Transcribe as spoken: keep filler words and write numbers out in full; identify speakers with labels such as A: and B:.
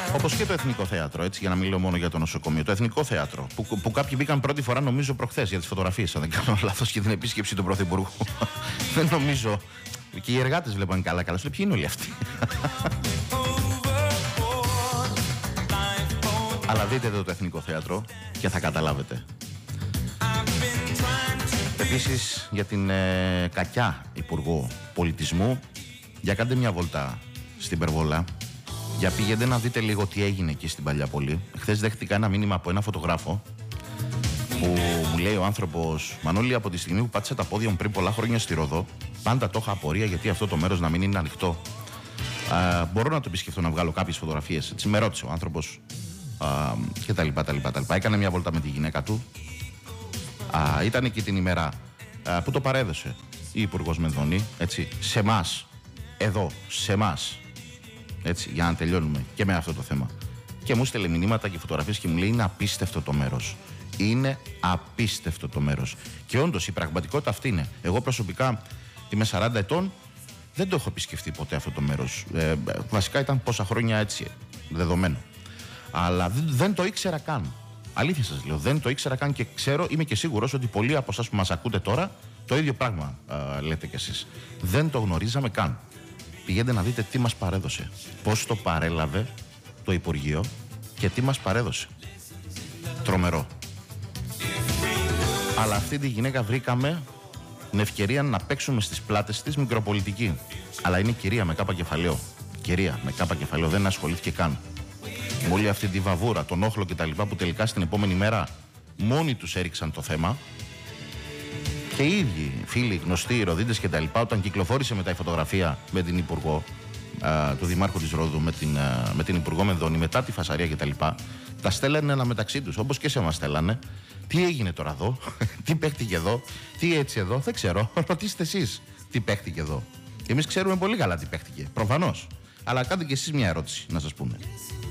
A: Όπως και το Εθνικό Θέατρο, έτσι, για να μιλήσω μόνο για το νοσοκομείο. Το Εθνικό Θέατρο, που, που κάποιοι μπήκαν πρώτη φορά, νομίζω, προχθές για τις φωτογραφίες, αν δεν κάνω λάθος, και την επίσκεψη του Πρωθυπουργού. Δεν νομίζω. Και οι εργάτες βλέπαν καλά-καλά. Σου λέει, ποιοι είναι όλοι αυτοί. Αλλά δείτε εδώ το Εθνικό Θέατρο και θα καταλάβετε. Επίσης, για την ε, κακιά Υπουργό Πολιτισμού, για κάντε μια βόλτα στην Περβόλα. Για πήγαινε να δείτε λίγο τι έγινε εκεί στην Παλιαπολή. Χθες δέχτηκα ένα μήνυμα από ένα φωτογράφο που μου λέει ο άνθρωπος, Μανώλη, από τη στιγμή που πάτησα τα πόδια μου πριν πολλά χρόνια στη Ρόδο, πάντα το είχα απορία γιατί αυτό το μέρος να μην είναι ανοιχτό. Α, μπορώ να το επισκεφτώ να βγάλω κάποιες φωτογραφίες. Έτσι με ρώτησε ο άνθρωπος και τα λοιπά, τα λοιπά, τα λοιπά. Έκανε μια βόλτα με τη γυναίκα του. Α, ήταν εκεί την ημέρα α, που το παρέδωσε η Υπουργός Μενδώνη, έτσι, σε εμάς, εδώ, σε εμάς. Έτσι, για να τελειώνουμε και με αυτό το θέμα. Και μου στέλνε μηνύματα και φωτογραφίες και μου λέει: είναι απίστευτο το μέρος. Είναι απίστευτο το μέρος. Και όντως η πραγματικότητα αυτή είναι. Εγώ προσωπικά είμαι σαράντα ετών, δεν το έχω επισκεφτεί ποτέ αυτό το μέρος. Ε, βασικά ήταν πόσα χρόνια έτσι, δεδομένο. Αλλά δεν, δεν το ήξερα καν. Αλήθεια σας λέω, δεν το ήξερα καν και ξέρω, είμαι και σίγουρος ότι πολλοί από εσάς που μας ακούτε τώρα το ίδιο πράγμα α, λέτε κι εσείς. Δεν το γνωρίζαμε καν. Πηγαίνετε να δείτε τι μας παρέδωσε, πώς το παρέλαβε το Υπουργείο και τι μας παρέδωσε. Τρομερό. Αλλά αυτή τη γυναίκα βρήκαμε την ευκαιρία να παίξουμε στις πλάτες της μικροπολιτική. Αλλά είναι κυρία με κάπα κεφαλαίο. Κυρία με κάπα κεφαλαίο, δεν ασχολήθηκε καν. Με όλη αυτή τη βαβούρα, τον όχλο κτλ. Που τελικά στην επόμενη μέρα μόνοι τους έριξαν το θέμα. Και οι ίδιοι φίλοι, γνωστοί, οι Ροδίτες κτλ. Όταν κυκλοφόρησε μετά η φωτογραφία με την Υπουργό, α, του Δημάρχου της Ρόδου, με την, α, με την Υπουργό Μενδώνη, μετά τη φασαρία κτλ. Τα, τα στέλνανε ένα μεταξύ τους, όπως και σε μας στέλνανε. Τι έγινε τώρα εδώ, τι παίχτηκε εδώ, τι έτσι εδώ, δεν ξέρω. Ρωτήστε εσείς τι παίχτηκε εδώ. Εμείς ξέρουμε πολύ καλά τι παίχτηκε, προφανώς. Αλλά κάντε και εσείς μια ερώτηση να σας πούμε.